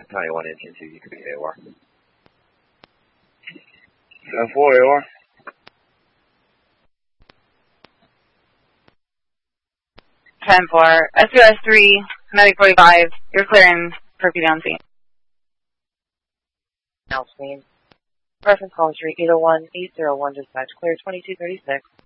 91 engine 2, you could be AOR. 10-4 AOR. 10-4, SUS 3, 9045, you're clearing for PD on scene. Now scene. Reference call street 801-801, dispatch clear 2236.